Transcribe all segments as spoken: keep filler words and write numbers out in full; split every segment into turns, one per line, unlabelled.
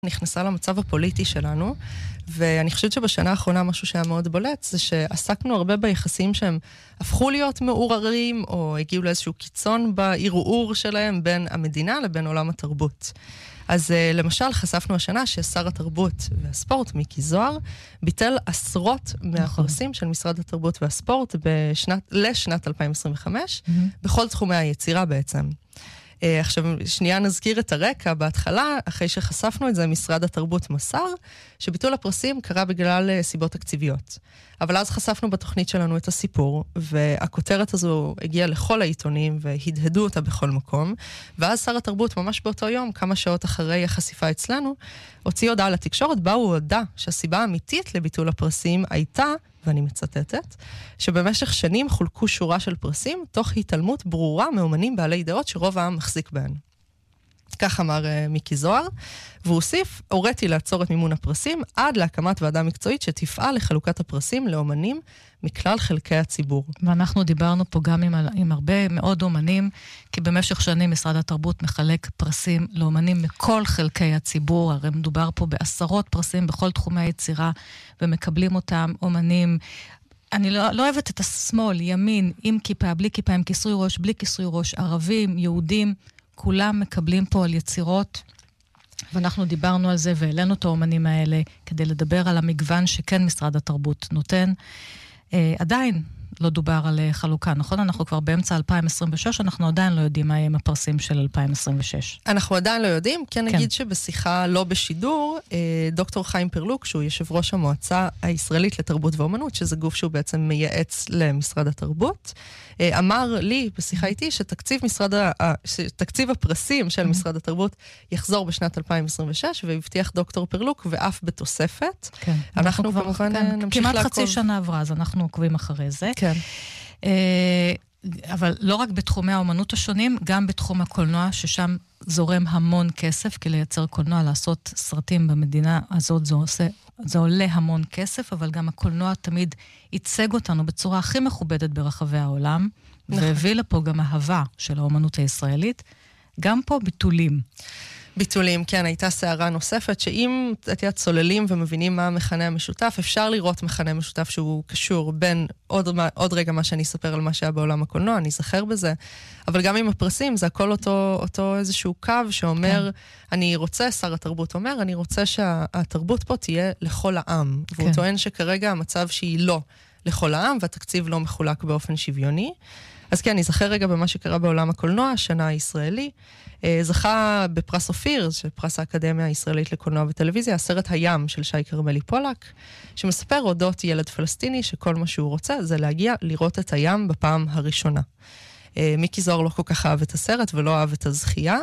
נכנסה למצב הפוליטי שלנו, ואני חושבת שבשנה האחרונה משהו שהיה מאוד בולט, זה שעסקנו הרבה ביחסים שהם הפכו להיות מעורערים, או הגיעו לאיזשהו קיצון בערעור שלהם בין המדינה לבין עולם התרבות. אז למשל חשפנו השנה ששר התרבות והספורט, מיקי זוהר, ביטל עשרות מהפרסים של משרד התרבות והספורט בשנת, לשנת אלפיים עשרים וחמש, mm-hmm. בכל תחומי היצירה בעצם. עכשיו, שנייה נזכיר את הרקע. בהתחלה, אחרי שחשפנו את זה, משרד התרבות מסר, שביטול הפרסים קרה בגלל סיבות תקציביות. אבל אז חשפנו בתוכנית שלנו את הסיפור, והכותרת הזו הגיעה לכל העיתונים, והדהדו אותה בכל מקום, ואז שר התרבות, ממש באותו יום, כמה שעות אחרי החשיפה אצלנו, הוציא הודעה לתקשורת, בה הוא הודע שהסיבה האמיתית לביטול הפרסים הייתה, ואני מצטטת, שבמשך שנים חולקו שורה של פרסים, תוך התעלמות ברורה מאומנים בעלי דעות שרוב העם מחזיק בהן. כך אמר uh, מיקי זוהר, והוא הוסיף, הוריתי לעצור את מימון הפרסים, עד להקמת ועדה מקצועית שתפעל לחלוקת הפרסים לאומנים מכלל חלקי הציבור.
ואנחנו דיברנו פה גם עם, עם הרבה מאוד אומנים, כי במשך שנים משרד התרבות מחלק פרסים לאומנים מכל חלקי הציבור, הרי מדובר פה בעשרות פרסים בכל תחומי היצירה, ומקבלים אותם אומנים. אני לא, לא אוהבת את השמאל, ימין, עם כיפה, בלי כיפה, עם כיסוי ראש, בלי כיסוי ראש, ערבים, יהודים, כולם מקבלים פה על יצירות, ואנחנו דיברנו על זה והעלינו את האומנים האלה כדי לדבר על המגוון שכן משרד התרבות נותן. אה, עדיין לא דובר על חלוקה, נכון? אנחנו כבר באמצע אלפיים עשרים ושש, אנחנו עדיין לא יודעים מה הם הפרסים של אלפיים עשרים ושש.
אנחנו עדיין לא יודעים, כי אני אגיד שבשיחה לא בשידור, דוקטור חיים פרלוק, שהוא יושב ראש המועצה הישראלית לתרבות ואומנות, שזה גוף שהוא בעצם מייעץ למשרד התרבות, אמר לי בשיחה איתי שתקציב משרד, שתקציב הפרסים של משרד התרבות יחזור בשנת אלפיים עשרים ושש, והבטיח דוקטור פרלוק, ואף בתוספת.
כן.
אנחנו כמובן נמשיך לעקוב.
כמעט חצי שנה עברה, אז אנחנו עוקבים אחרי זה.
כן.
אבל לא רק בתחומי האומנות השונים, גם בתחום הקולנוע, ששם זורם המון כסף, כי לייצר קולנוע, לעשות סרטים במדינה הזאת, זה, עושה, זה עולה המון כסף, אבל גם הקולנוע תמיד ייצג אותנו בצורה הכי מכובדת ברחבי העולם, נכון. והביא לפה גם אהבה של האומנות הישראלית, גם פה ביטולים.
ביטולים, כן, הייתה סערה נוספת, שאם אתם צוללים ומבינים מה המכנה המשותף, אפשר לראות מכנה משותף שהוא קשור בין עוד, עוד רגע מה שאני אספר על מה שהיה בעולם הקולנוע, אני אזכר בזה, אבל גם עם הפרסים, זה הכל אותו, אותו איזשהו קו שאומר, כן. אני רוצה, שר התרבות אומר, אני רוצה שהתרבות פה תהיה לכל העם, כן. והוא טוען שכרגע המצב שהיא לא לכל העם, והתקציב לא מחולק באופן שוויוני, אז כן, אני זכר רגע במה שקרה בעולם הקולנוע, השנה הישראלי, זכה בפרס אופיר, פרס האקדמיה הישראלית לקולנוע וטלוויזיה, הסרט הים של שי קרמלי פולק, שמספר אודות ילד פלסטיני שכל מה שהוא רוצה זה להגיע לראות את הים בפעם הראשונה. מיקי זוהר לא כל כך אהב את הסרט ולא אהב את הזכייה,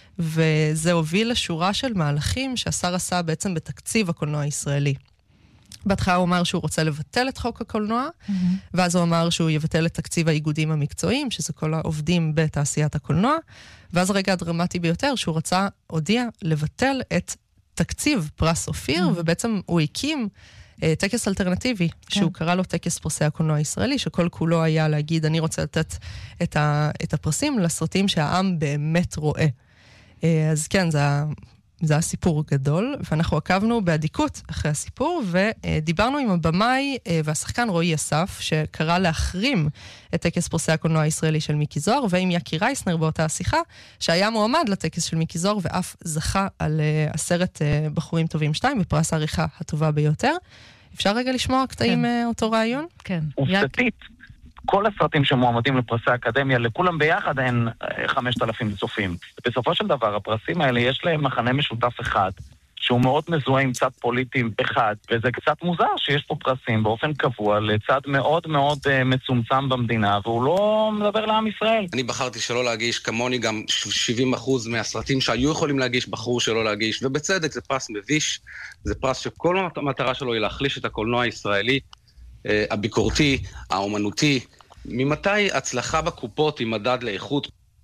וזה הוביל לשורה של מהלכים שהשר עשה בעצם בתקציב הקולנוע הישראלי. בהתחלה הוא אמר שהוא רוצה לבטל את חוק הקולנוע, mm-hmm. ואז הוא אמר שהוא יבטל את תקציב האיגודים המקצועיים, שזה כל העובדים בתעשיית הקולנוע, ואז הרגע הדרמטי ביותר, שהוא רצה, הודיע, לבטל את תקציב פרס אופיר, mm-hmm. ובעצם הוא הקים אה, טקס אלטרנטיבי, כן. שהוא קרא לו טקס פרסי הקולנוע הישראלי, שכל כולו היה להגיד, אני רוצה לתת את, ה, את הפרסים לסרטים שהעם באמת רואה. אה, אז כן, זה ה... זה היה סיפור גדול, ואנחנו עקבנו בעדיקות אחרי הסיפור, ודיברנו עם הבמאי והשחקן רועי אסף, שקרא להחרים את טקס פרסי הקולנוע הישראלי של מיקי זוהר, ועם יקי רייסנר באותה השיחה, שהיה מועמד לטקס של מיקי זוהר, ואף זכה על הסרט בחורים טובים שתיים, בפרס העריכה הטובה ביותר. אפשר רגע לשמוע קטעים כן. אותו רעיון?
כן.
עובדתית. כל הסרטים שמועמדים לפרסי האקדמיה, לכולם ביחד אין חמשת אלפים צופים. בסופו של דבר, הפרסים האלה יש להם מחנה משותף אחד, שהוא מאוד מזוהה עם צד פוליטי אחד, וזה קצת מוזר שיש פה פרסים באופן קבוע לצד מאוד מאוד מצומצם במדינה, והוא לא מדבר לעם ישראל.
אני בחרתי שלא להגיש, כמוני גם שבעים אחוז מהסרטים שהיו יכולים להגיש, בחרו שלא להגיש, ובצדק זה פרס מביש, זה פרס שכל המטרה שלו היא להחליש את הקולנוע הישראלי, הביקורתי, האומנותי. ממתי הצלחה בקופות היא מדד לאיכות?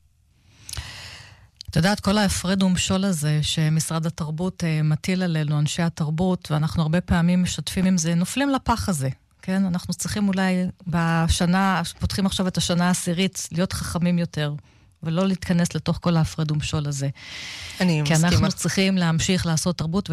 אתה יודעת, כל ההפרד ומשול הזה שמשרד התרבות מטיל עלינו, אנשי התרבות, ואנחנו הרבה פעמים משתפים עם זה, נופלים לפח הזה. כן? אנחנו צריכים אולי בשנה, פותחים עכשיו את השנה העשירית, להיות חכמים יותר. ולא להתכנס לתוך כל ההפרד ומשול הזה.
אני
כי
מסכימה.
אנחנו צריכים להמשיך לעשות תרבות